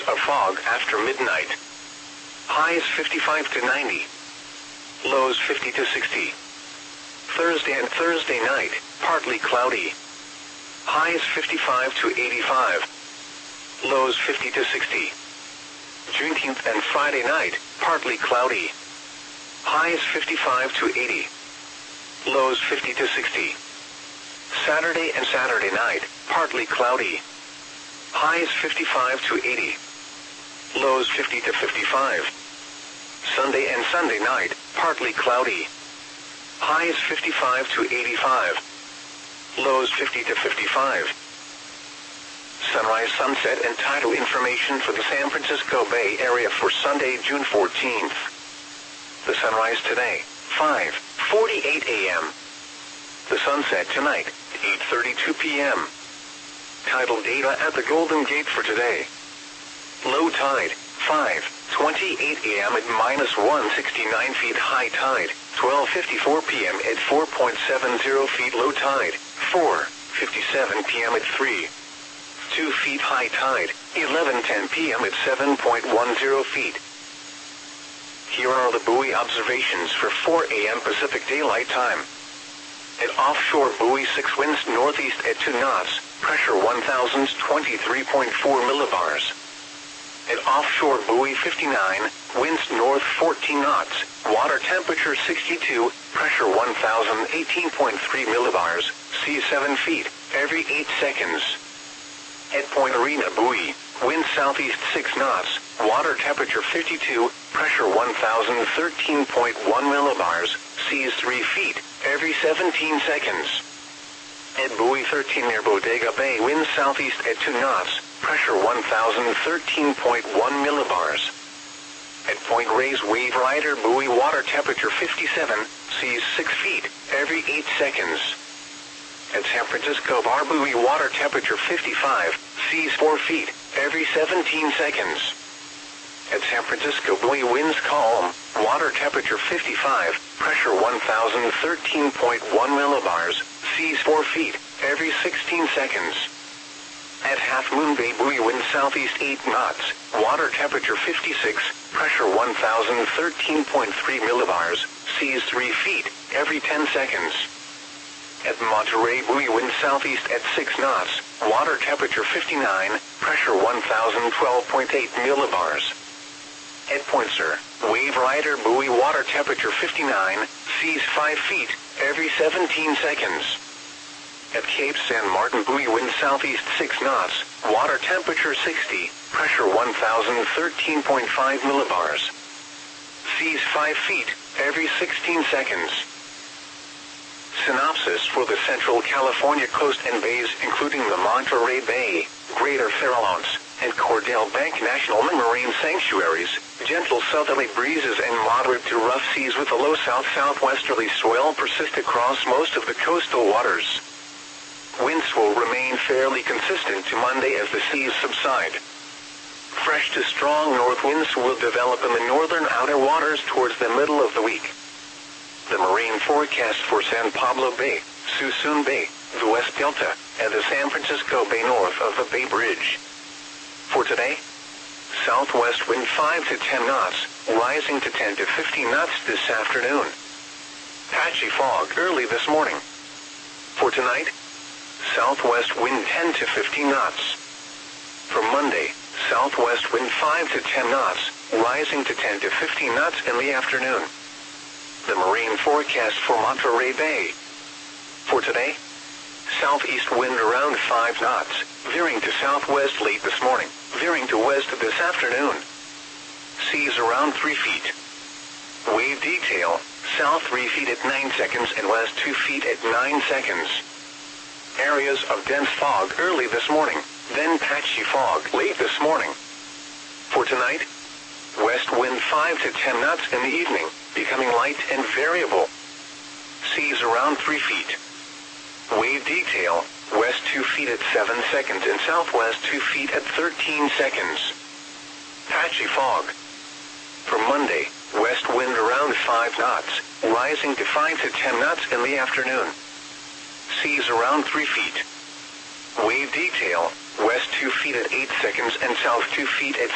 of fog after midnight. Highs 55 to 90. Lows 50 to 60. Thursday and Thursday night, partly cloudy. Highs 55 to 85. Lows 50 to 60. Juneteenth and Friday night, partly cloudy. Highs 55 to 80. Lows 50 to 60. Saturday and Saturday night, partly cloudy. Highs 55 to 80. Lows 50 to 55. Sunday and Sunday night, partly cloudy. Highs 55 to 85. Lows 50 to 55. Sunrise, sunset, and tidal information for the San Francisco Bay Area for Sunday, June 14th. The sunrise today, 5:48 a.m. The sunset tonight, 8:32 p.m. Tidal data at the Golden Gate for today. Low tide, 5:28 a.m. at -169 feet. High tide, 12:54 p.m. at 4.70 feet. Low tide, 4:57 p.m. at 3.2 feet. High tide, 11:10 p.m. at 7.10 feet. Here are the buoy observations for 4 a.m. Pacific Daylight Time. At offshore buoy 6, winds northeast at 2 knots, pressure 1,023.4 millibars. At offshore buoy 59, winds north 14 knots, water temperature 62, pressure 1,018.3 millibars, sea 7 feet, every 8 seconds. At Point Arena buoy, wind southeast 6 knots, water temperature 52, pressure 1,013.1 millibars, seas 3 feet, every 17 seconds. At buoy 13 near Bodega Bay, wind southeast at 2 knots, pressure 1,013.1 millibars. At Point Reyes Wave Rider buoy, water temperature 57, seas 6 feet, every 8 seconds. At San Francisco Bar buoy, water temperature 55, seas 4 feet, every 17 seconds. At San Francisco buoy, winds calm, water temperature 55, pressure 1,013.1 millibars, seas 4 feet, every 16 seconds. At Half Moon Bay buoy, wind southeast 8 knots, water temperature 56, pressure 1,013.3 millibars, seas 3 feet, every 10 seconds. At Monterey buoy, wind southeast at 6 knots, water temperature 59, pressure 1,012.8 millibars. At Point Sur, Wave Rider buoy, water temperature 59, seas 5 feet, every 17 seconds. At Cape San Martin buoy, wind southeast 6 knots, water temperature 60, pressure 1,013.5 millibars. Seas 5 feet, every 16 seconds. Synopsis for the Central California coast and bays, including the Monterey Bay, Greater Farallones, and Cordell Bank National Marine Sanctuaries, gentle southerly breezes and moderate to rough seas with a low south-southwesterly swell persist across most of the coastal waters. Winds will remain fairly consistent to Monday as the seas subside. Fresh to strong north winds will develop in the northern outer waters towards the middle of the week. The marine forecast for San Pablo Bay, Suisun Bay, the West Delta, and the San Francisco Bay north of the Bay Bridge. For today, southwest wind 5 to 10 knots, rising to 10 to 15 knots this afternoon. Patchy fog early this morning. For tonight, southwest wind 10 to 15 knots. For Monday, southwest wind 5 to 10 knots, rising to 10 to 15 knots in the afternoon. The marine forecast for Monterey Bay. For today, southeast wind around 5 knots, veering to southwest late this morning, veering to west this afternoon. Seas around 3 feet. Wave detail, south 3 feet at 9 seconds and west 2 feet at 9 seconds. Areas of dense fog early this morning, then patchy fog late this morning. For tonight, west wind 5 to 10 knots in the evening, becoming light and variable. Seas around 3 feet. Wave detail, west 2 feet at 7 seconds and southwest 2 feet at 13 seconds. Patchy fog. For Monday, west wind around 5 knots, rising to 5 to 10 knots in the afternoon. Seas around 3 feet. Wave detail, west 2 feet at 8 seconds and south 2 feet at